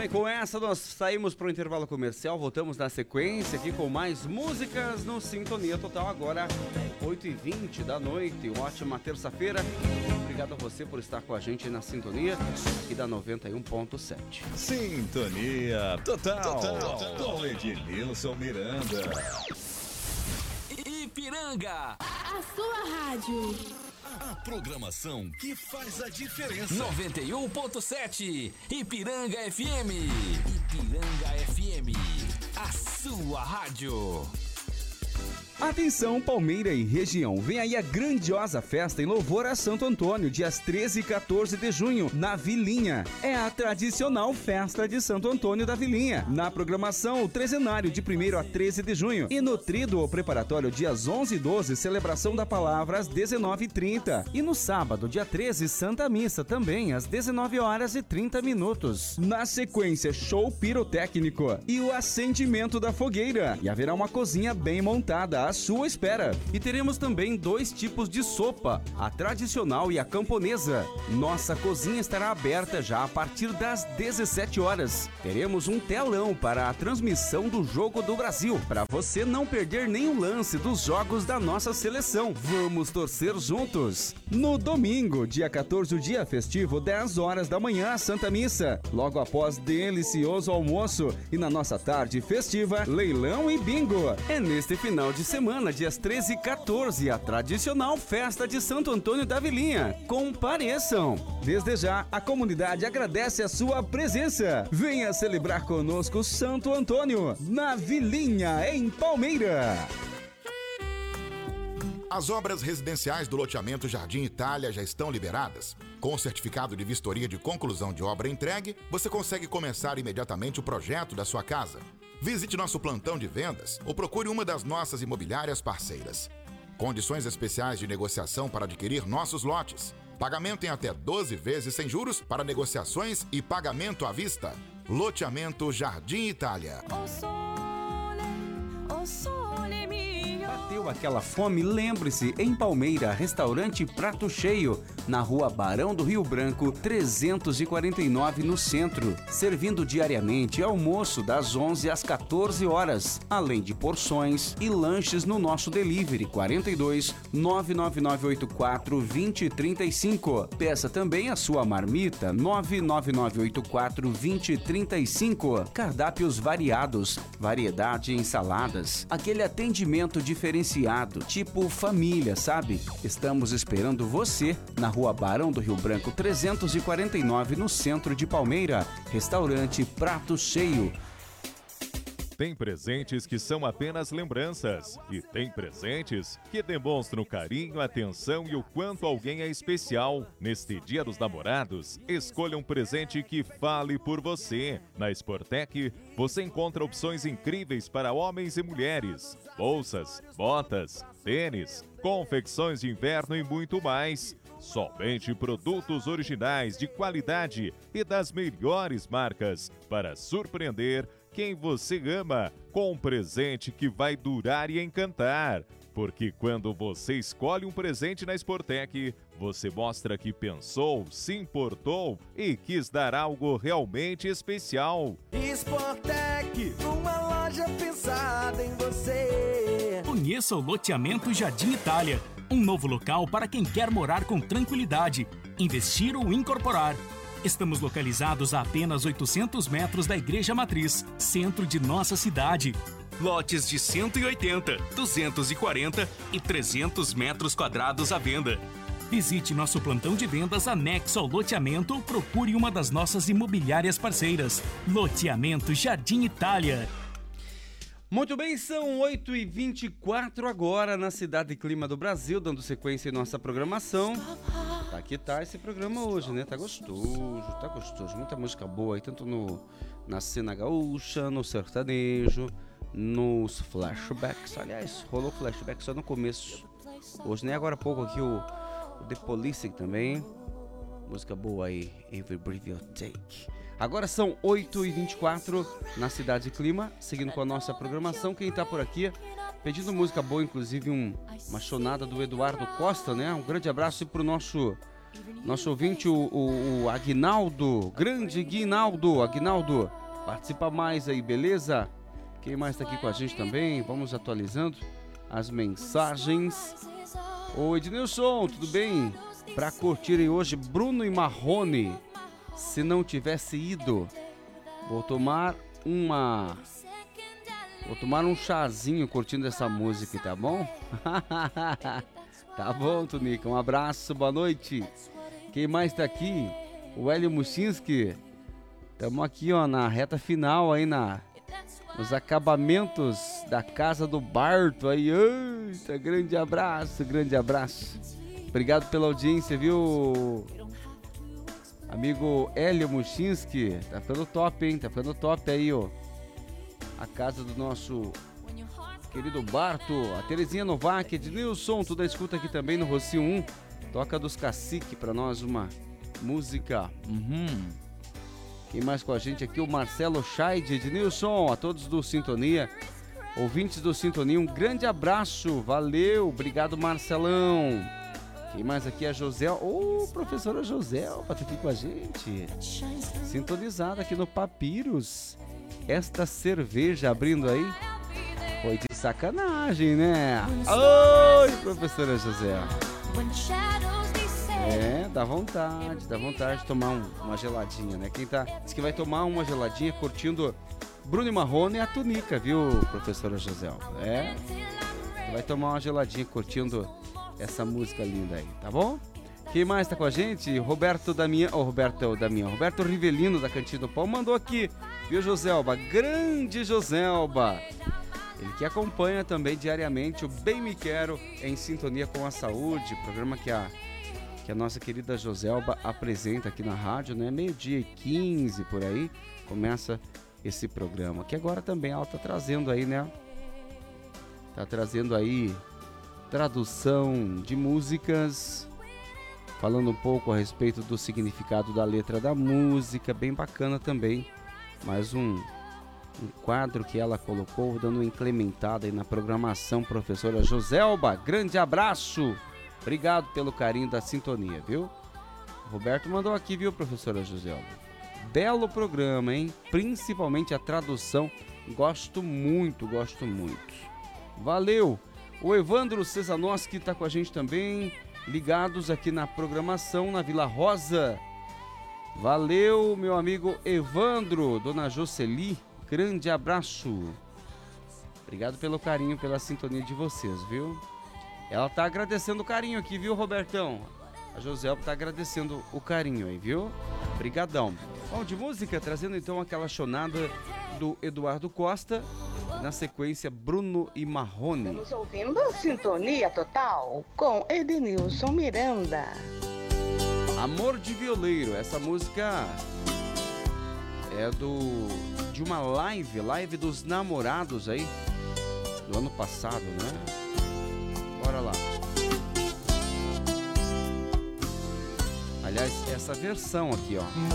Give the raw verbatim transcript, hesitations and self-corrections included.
bem, com essa nós saímos para o intervalo comercial, voltamos na sequência aqui com mais músicas no Sintonia Total, agora oito e vinte da noite, uma ótima terça-feira. Obrigado a você por estar com a gente na Sintonia, aqui da noventa e um ponto sete. Sintonia Total, Total. Com Ednilson Miranda. Ipiranga, a sua rádio. A programação que faz a diferença. noventa e um ponto sete, Ipiranga F M. Ipiranga F M, a sua rádio. Atenção, Palmeira e região, vem aí a grandiosa festa em louvor a Santo Antônio, dias treze e quatorze de junho, na Vilinha. É a tradicional festa de Santo Antônio da Vilinha. Na programação, o trezenário de primeiro a treze de junho. E no tríduo preparatório, dias onze e doze, celebração da palavra às dezenove e trinta. E no sábado, dia treze, Santa Missa, também às dezenove horas e trinta minutos. Na sequência, show pirotécnico e o acendimento da fogueira. E haverá uma cozinha bem montada à sua espera. E teremos também dois tipos de sopa, a tradicional e a camponesa. Nossa cozinha estará aberta já a partir das dezessete horas. Teremos um telão para a transmissão do Jogo do Brasil, para você não perder nenhum lance dos jogos da nossa seleção. Vamos torcer juntos. No domingo, dia quatorze, o dia festivo, dez horas da manhã, a Santa Missa. Logo após delicioso almoço e na nossa tarde festiva, leilão e bingo. É neste final de semana, dias treze e quatorze, a tradicional festa de Santo Antônio da Vilinha. Compareçam! Desde já, a comunidade agradece a sua presença. Venha celebrar conosco Santo Antônio, na Vilinha, em Palmeira. As obras residenciais do loteamento Jardim Itália já estão liberadas. Com o certificado de vistoria de conclusão de obra entregue, você consegue começar imediatamente o projeto da sua casa. Visite nosso plantão de vendas ou procure uma das nossas imobiliárias parceiras. Condições especiais de negociação para adquirir nossos lotes. Pagamento em até doze vezes sem juros para negociações e pagamento à vista. Loteamento Jardim Itália. O sole, o sole mio. Bateu aquela fome? Lembre-se, em Palmeira, restaurante Prato Cheio, na rua Barão do Rio Branco, trezentos e quarenta e nove, no centro. Servindo diariamente almoço das onze às quatorze horas, além de porções e lanches no nosso delivery quarenta e dois, nove nove nove oito quatro, dois zero três cinco. Peça também a sua marmita nove nove nove oito quatro, dois zero três cinco. Cardápios variados, variedade em ensaladas, aquele atendimento diferenciado, tipo família, sabe? Estamos esperando você na rua Barão do Rio Branco, trezentos e quarenta e nove, no centro de Palmeira. Restaurante Prato Cheio. Tem presentes que são apenas lembranças e tem presentes que demonstram carinho, atenção e o quanto alguém é especial. Neste Dia dos Namorados, escolha um presente que fale por você. Na Sportec, você encontra opções incríveis para homens e mulheres. Bolsas, botas, tênis, confecções de inverno e muito mais. Somente produtos originais de qualidade e das melhores marcas para surpreender quem você ama com um presente que vai durar e encantar. Porque quando você escolhe um presente na Sportec, você mostra que pensou, se importou e quis dar algo realmente especial. Sportec, uma loja pensada em você. Conheça o loteamento Jardim Itália, um novo local para quem quer morar com tranquilidade, investir ou incorporar. Estamos localizados a apenas oitocentos metros da Igreja Matriz, centro de nossa cidade. Lotes de cento e oitenta, duzentos e quarenta e trezentos metros quadrados à venda. Visite nosso plantão de vendas anexo ao loteamento ou procure uma das nossas imobiliárias parceiras. Loteamento Jardim Itália. Muito bem, são oito e vinte e quatro agora na Cidade Clima do Brasil, dando sequência em nossa programação. Tá, aqui tá esse programa hoje, né? Tá gostoso, tá gostoso. Muita música boa aí, tanto no, na cena gaúcha, no sertanejo, nos flashbacks. Aliás, rolou flashback só no começo. Hoje, nem agora há pouco aqui o, o The Police também. Música boa aí, Every Breath You Take. Agora são oito e vinte e quatro na Cidade Clima, seguindo com a nossa programação. Quem tá por aqui pedindo música boa, inclusive um, uma chonada do Eduardo Costa, né? Um grande abraço pro nosso Nosso ouvinte, o, o, o Aguinaldo, grande Guinaldo, Aguinaldo, participa mais aí, beleza? Quem mais tá aqui com a gente também? Vamos atualizando as mensagens. Oi, Ednilson, tudo bem? Pra curtirem hoje Bruno e Marrone. Se não tivesse ido, vou tomar uma... Vou tomar um chazinho curtindo essa música, tá bom? Tá bom, Tunica, um abraço, boa noite. Quem mais tá aqui? O Hélio Muchinski. Estamos aqui, ó, na reta final aí, na, nos acabamentos da casa do Barto aí. Eita, grande abraço, grande abraço. Obrigado pela audiência, viu? Amigo Hélio Muchinski, tá ficando top, hein? Tá ficando top aí, ó. A casa do nosso querido Barto. A Terezinha Novak, Ednilson, tudo a escuta aqui também no Rocio um. Toca dos Cacique pra nós uma música. Uhum. Quem mais com a gente aqui? O Marcelo Scheid, Ednilson, a todos do Sintonia. Ouvintes do Sintonia, um grande abraço. Valeu, obrigado, Marcelão. Quem mais aqui é a Josel. Ô, oh, professora Josel, tá aqui com a gente. Sintonizada aqui no Papiros. Esta cerveja abrindo aí foi de sacanagem, né? Oi, professora Josel. É, dá vontade, dá vontade de tomar um, uma geladinha, né? Quem tá, diz que vai tomar uma geladinha curtindo Bruno e Marrone e a Tunica, viu, professora Josel? É, vai tomar uma geladinha curtindo essa música linda aí, tá bom? Quem mais tá com a gente? Roberto Damião, oh, Roberto Damião, Roberto Rivelino da Cantina do Pão mandou aqui, viu, Joselba? Grande Joselba! Ele que acompanha também diariamente o Bem Me Quero em Sintonia com a Saúde, programa que a, que a nossa querida Joselba apresenta aqui na rádio, né? Meio-dia e quinze por aí, começa esse programa, que agora também ela tá trazendo aí, né? Tá trazendo aí tradução de músicas, falando um pouco a respeito do significado da letra da música, bem bacana também. Mais um, um quadro que ela colocou, dando uma incrementada aí na programação, professora Joselba. Grande abraço! Obrigado pelo carinho da sintonia, viu? Roberto mandou aqui, viu, professora Joselba? Belo programa, hein? Principalmente a tradução. Gosto muito, gosto muito. Valeu! O Evandro Cesanoski está com a gente também, ligados aqui na programação na Vila Rosa. Valeu, meu amigo Evandro, dona Jocely, grande abraço. Obrigado pelo carinho, pela sintonia de vocês, viu? Ela tá agradecendo o carinho aqui, viu, Robertão? A Joselba tá agradecendo o carinho aí, viu? Brigadão. Bom, de música, trazendo então aquela chonada do Eduardo Costa. Na sequência, Bruno e Marrone. Estamos ouvindo Sintonia Total com Ednilson Miranda. Amor de Violeiro. Essa música é do de uma live, live dos namorados aí, do ano passado, né? Bora lá. Aliás, essa versão aqui, ó.